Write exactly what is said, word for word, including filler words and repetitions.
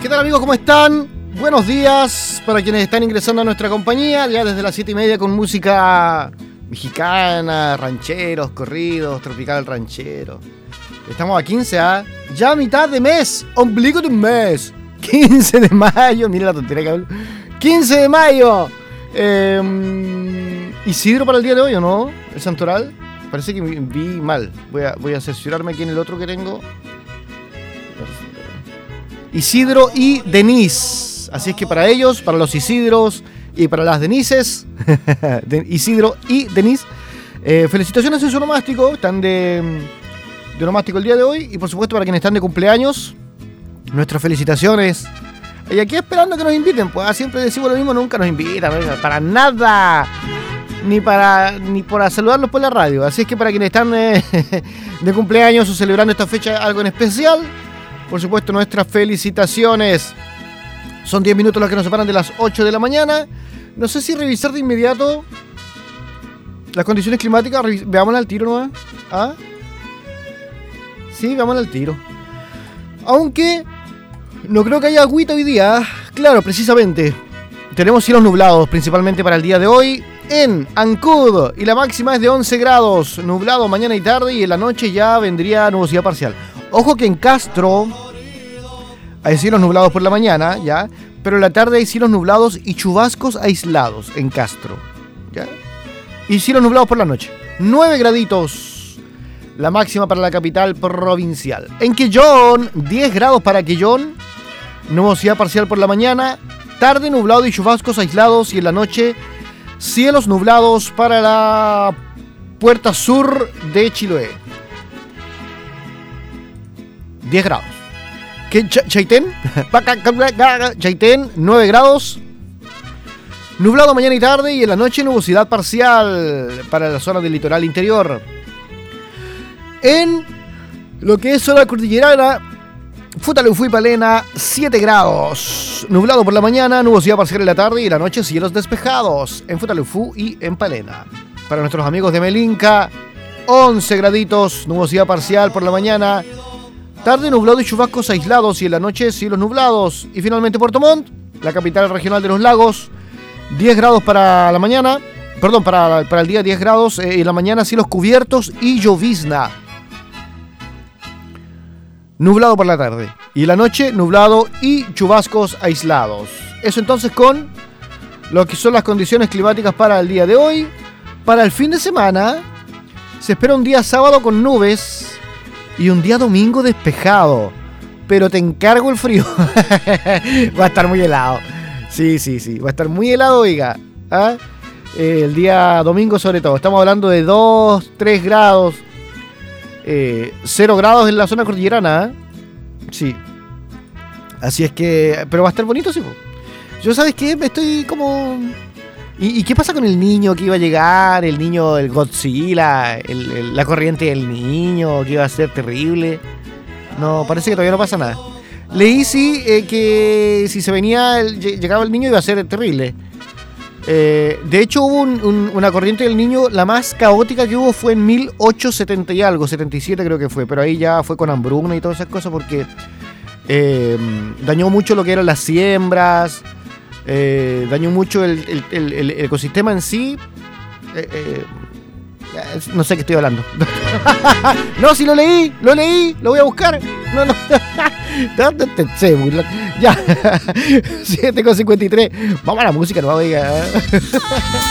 ¿Qué tal, amigos? ¿Cómo están? Buenos días para quienes están ingresando a nuestra compañía, ya desde las siete y media con música mexicana, rancheros, corridos, tropical ranchero. Estamos a quince, ¿ah? ¿eh? Ya mitad de mes, ombligo de un mes. quince de mayo, mira la tontería que hablo. quince de mayo. Eh, Isidro para el día de hoy, ¿o no? El santoral. Parece que vi mal. Voy a, voy a cerciorarme aquí en el otro que tengo. Isidro y Denise. Así es que para ellos, para los Isidros y para las Denises, de Isidro y Denise, eh, felicitaciones en su onomástico. Están de, de onomástico el día de hoy. Y por supuesto para quienes están de cumpleaños, nuestras felicitaciones. Y aquí esperando que nos inviten. Pues siempre decimos lo mismo, nunca nos invitan. Para nada. Ni para ni para saludarlos por la radio. Así es que para quienes están eh, de cumpleaños o celebrando esta fecha algo en especial, por supuesto nuestras felicitaciones. Son diez minutos los que nos separan de las ocho de la mañana. No sé si revisar de inmediato las condiciones climáticas. Veámoslas al tiro nomás. ¿Ah? Sí, veámoslas al tiro. Aunque no creo que haya agüita hoy día. Claro, precisamente. Tenemos cielos nublados, principalmente para el día de hoy. En Ancud, y la máxima es de once grados, nublado mañana y tarde, y en la noche ya vendría nubosidad parcial. Ojo que en Castro hay cielos nublados por la mañana, ya, pero en la tarde hay cielos nublados y chubascos aislados en Castro, ya, y cielos nublados por la noche. nueve graditos, la máxima para la capital provincial. En Quellón, diez grados para Quellón, nubosidad parcial por la mañana, tarde nublado y chubascos aislados, y en la noche cielos nublados para la puerta sur de Chiloé. diez grados. ¿Qué? Ch- Chaitén. Chaitén, nueve grados. Nublado mañana y tarde, y en la noche nubosidad parcial para la zona del litoral interior. En lo que es zona cordillerana, Futaleufú y Palena, siete grados. Nublado por la mañana, nubosidad parcial en la tarde, y en la noche cielos despejados en Futaleufú y en Palena. Para nuestros amigos de Melinca, once graditos, nubosidad parcial por la mañana, tarde nublado y chubascos aislados, y en la noche cielos nublados. Y finalmente Puerto Montt, la capital regional de los lagos, diez grados para la mañana, perdón, para, para el día diez grados, eh, y en la mañana cielos cubiertos y llovizna. Nublado por la tarde. Y la noche, nublado y chubascos aislados. Eso entonces con lo que son las condiciones climáticas para el día de hoy. Para el fin de semana, se espera un día sábado con nubes y un día domingo despejado. Pero te encargo el frío. Va a estar muy helado. Sí, sí, sí. Va a estar muy helado, oiga. ¿Ah? Eh, el día domingo sobre todo. Estamos hablando de dos, tres grados. Eh, cero grados en la zona cordillerana, ¿eh? Sí. Así es que... Pero va a estar bonito, sí. Yo, ¿sabes qué? Me estoy como... ¿Y, ¿Y qué pasa con el niño que iba a llegar? El niño, el Godzilla, el, el, la corriente del niño, que iba a ser terrible. No, parece que todavía no pasa nada. Leí, sí, eh, que si se venía, el, llegaba el niño iba a ser terrible. Eh, de hecho hubo un, un, una corriente del niño, la más caótica que hubo fue en mil ochocientos setenta y algo, setenta y siete creo que fue, pero ahí ya fue con hambruna y todas esas cosas porque eh, dañó mucho lo que eran las siembras, eh, dañó mucho el, el, el, el ecosistema en sí. eh, eh, no sé qué estoy hablando. No, si lo leí, lo leí, lo voy a buscar. No, no. Ya, siete con cincuenta y tres. Vamos a la música, no, oiga.